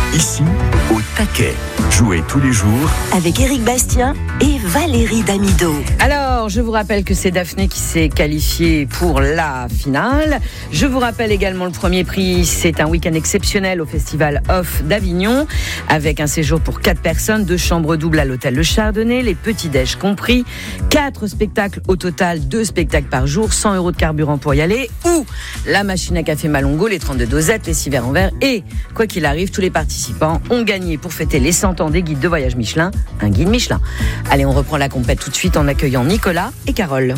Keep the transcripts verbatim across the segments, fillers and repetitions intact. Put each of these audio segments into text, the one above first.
Ici, au taquet. Jouez tous les jours avec Éric Bastien et Valérie Damido. Alors, je vous rappelle que c'est Daphné qui s'est qualifiée pour la finale. Je vous rappelle également le premier prix. C'est un week-end exceptionnel au Festival Off d'Avignon avec un séjour pour quatre personnes, deux chambres doubles à l'hôtel Le Chardonnay, les petits-déj compris, quatre spectacles au total, deux spectacles par jour, cent euros de carburant pour y aller, ou la machine à café Malongo, les trente-deux dosettes, les six verres en verre. Et quoi qu'il arrive, tous les participants ont gagné pour fêter les cent ans des guides de voyage Michelin, un guide Michelin. Allez, on reprend la compète tout de suite en accueillant Nicolas et Carole.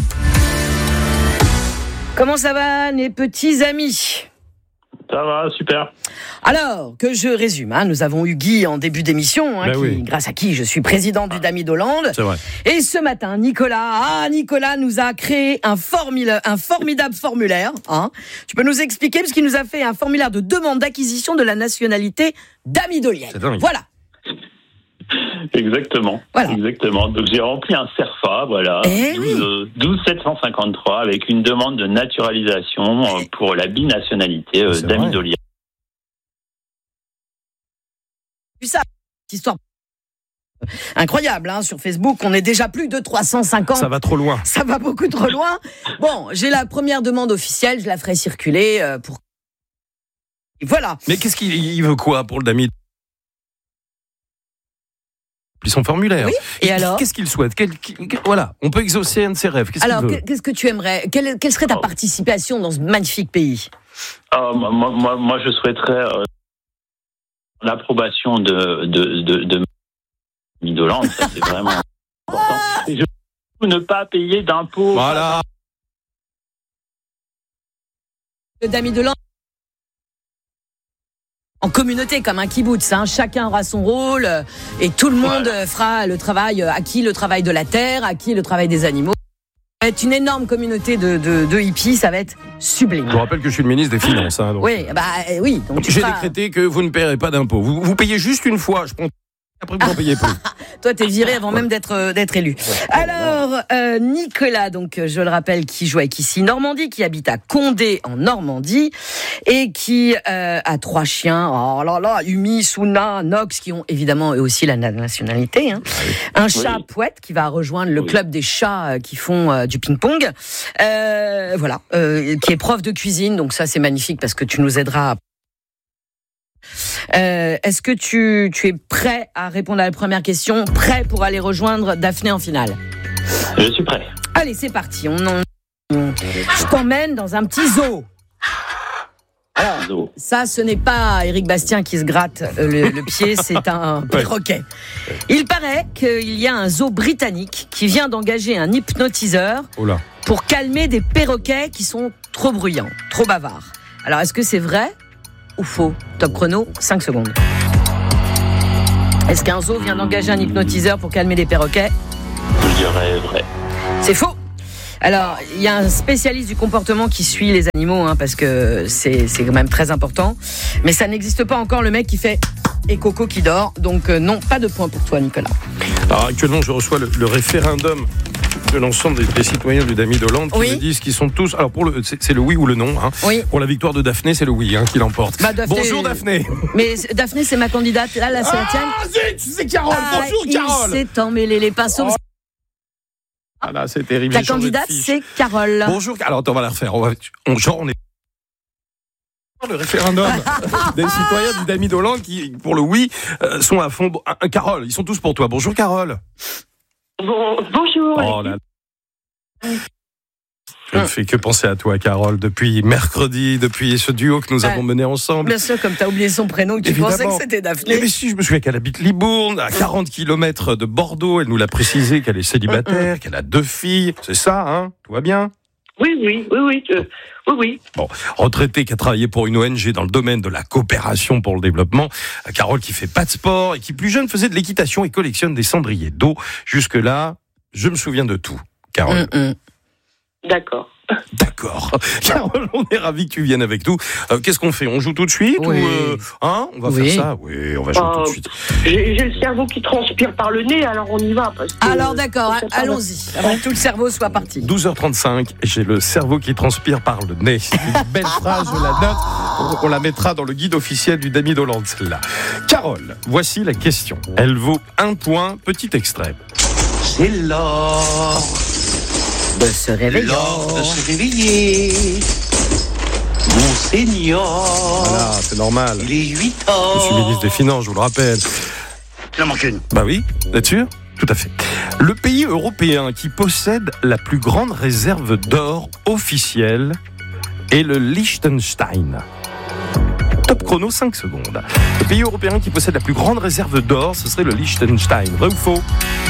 Comment ça va, mes petits amis ? Ça va, super. Alors, que je résume, hein, nous avons eu Guy en début d'émission, hein, ben qui, oui. grâce à qui je suis président du Damido d'Hollande. C'est vrai. Et ce matin, Nicolas, ah, Nicolas nous a créé un, formula, un formidable formulaire. Hein. Tu peux nous expliquer, parce qu'il nous a fait un formulaire de demande d'acquisition de la nationalité damidolienne. Voilà. Exactement. Voilà. Exactement. Donc j'ai rempli un CERFA, voilà, Eh oui. douze sept cent cinquante-trois, avec une demande de naturalisation euh, pour la binationalité euh, C'est damidolienne. Vu ça, cette histoire incroyable, hein, sur Facebook, on est déjà plus de trois cent cinquante. Ça va trop loin. Ça va beaucoup trop loin. Bon, j'ai la première demande officielle, je la ferai circuler euh, pour. Et voilà. Mais qu'est-ce qu'il il veut quoi pour le Dami ? Son formulaire. Oui, et alors Qu'est-ce qu'il souhaite ? Quel, quel, Voilà, on peut exaucer un de ses rêves. Qu'est-ce Alors, qu'il veut ? qu'est-ce que tu aimerais ? quelle, quelle serait ta Oh. participation dans ce magnifique pays ? Ah, moi, moi, moi, je souhaiterais euh, l'approbation de de de, de Damido-Hollande, ça c'est vraiment important. Et je veux ne pas payer d'impôts. Voilà. Le Damido-Hollande en communauté, comme un kibbutz, hein. Chacun aura son rôle euh, et tout le monde Voilà. euh, fera le travail, euh, à qui le travail de la terre, à qui le travail des animaux. Ça va être une énorme communauté de, de, de hippies, ça va être sublime. Je vous rappelle que je suis le ministre des Finances. Hein, donc. Oui, bah euh, oui. Donc tu J'ai feras- décrété que vous ne paierez pas d'impôts. Vous, vous payez juste une fois. Je prends. Après, vous n'en payez plus. Toi, t'es viré avant même d'être euh, d'être élu. Alors, euh, Nicolas, donc euh, je le rappelle, qui joue avec ici Normandie, qui habite à Condé en Normandie et qui euh, a trois chiens. Oh là là, Umi, Suna, Nox, qui ont évidemment eux aussi la nationalité. Hein. Un chat Oui. Pouette qui va rejoindre le Oui. club des chats euh, qui font euh, du ping-pong. Euh, voilà, euh, qui est prof de cuisine. Donc ça, c'est magnifique parce que tu nous aideras. Euh, est-ce que tu, tu es prêt à répondre à la première question, prêt pour aller rejoindre Daphné en finale ? Je suis prêt. Allez, c'est parti. On en... Je t'emmène dans un petit zoo. Alors, Zo. ça, ce n'est pas Éric Bastien qui se gratte le, le pied, c'est un perroquet. Il paraît qu'il y a un zoo britannique qui vient d'engager un hypnotiseur Oh là. pour calmer des perroquets qui sont trop bruyants, trop bavards. Alors, est-ce que c'est vrai ou faux ? Top chrono, cinq secondes. Est-ce qu'un zoo vient d'engager un hypnotiseur pour calmer des perroquets ? Je dirais vrai. C'est faux. Alors, il y a un spécialiste du comportement qui suit les animaux, hein, parce que c'est, c'est quand même très important. Mais ça n'existe pas encore, le mec qui fait « et Coco qui dort ». Donc euh, non, pas de point pour toi, Nicolas. Alors actuellement, je reçois le, le référendum de l'ensemble des, des citoyens du Dami d'Hollande qui Oui. me disent qu'ils sont tous. Alors pour le, c'est, c'est le oui ou le non. Hein. Oui. Pour la victoire de Daphné, c'est le oui hein, qui l'emporte. Bah, Daphné- Bonjour Daphné. Mais Daphné, c'est ma candidate. Là, là c'est la tienne. Ah zut, c'est Carole. Ah, Bonjour il Carole. s'est emmêlé les pinceaux. Oh. Ah là, c'est terrible. Ta j'ai changé de candidate, fiche. c'est Carole. Bonjour. Alors attends, on va la refaire. On va, on, genre on est le référendum des citoyens du Dami d'Hollande qui, pour le oui, euh, sont à fond. Bon, un- un Carole, ils sont tous pour toi. Bonjour Carole. Bon, bonjour. Oh là. Je ne fais que penser à toi, Carole, depuis mercredi, depuis ce duo que nous Ouais. avons mené ensemble. Bien sûr, comme tu as oublié son prénom, tu Évidemment. pensais que c'était Eh Daphné. bien, si, je me souviens qu'elle habite Libourne, à quarante kilomètres de Bordeaux. Elle nous l'a précisé qu'elle est célibataire, qu'elle a deux filles. C'est ça, hein ? Tout va bien ? Oui, oui, oui, oui, euh, oui, oui. Bon, retraitée qui a travaillé pour une O N G dans le domaine de la coopération pour le développement. Carole qui fait pas de sport et qui, plus jeune, faisait de l'équitation et collectionne des cendriers d'eau. Jusque-là, je me souviens de tout, Carole. Hum, hum. D'accord. D'accord. Carole, on est ravis que tu viennes avec nous. Euh, qu'est-ce qu'on fait? On joue tout de suite Oui. ou euh, hein On va Oui. faire ça. Oui, on va jouer Euh, tout de suite. J'ai j'ai le cerveau qui transpire par le nez, alors on y va. Parce que, Alors d'accord, parce que ça allons-y, avant que tout le cerveau soit parti. douze heures trente-cinq, j'ai le cerveau qui transpire par le nez. C'est une belle phrase, je la note. On, on la mettra dans le guide officiel du Damy d'Hollande, celle-là. Carole, voici la question. Elle vaut un point. Petit extrait. C'est l'heure, De se réveiller. l'heure de se réveiller. Mon Seigneur, Voilà, c'est normal. il est huit Je heures. suis ministre des Finances, je vous le rappelle. Il en manque une. Bah oui, là-dessus, tout à fait. Le pays européen qui possède la plus grande réserve d'or officielle est le Liechtenstein. Top chrono, cinq secondes. Le pays européen qui possède la plus grande réserve d'or, ce serait le Liechtenstein. Vrai ou faux?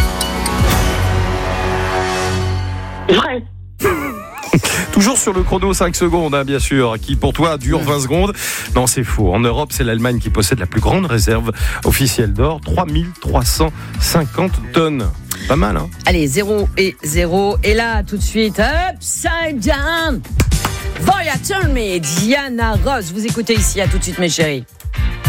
Vrai. Toujours sur le chrono, cinq secondes, hein, bien sûr, qui pour toi dure vingt secondes. Non, c'est faux. En Europe, c'est l'Allemagne qui possède la plus grande réserve officielle d'or, trois mille trois cent cinquante tonnes. Pas mal, hein? Allez, zéro et zéro. Et là, tout de suite, Upside Down. Voya Turn Me, Diana Ross. Vous écoutez ici, à tout de suite, mes chéris.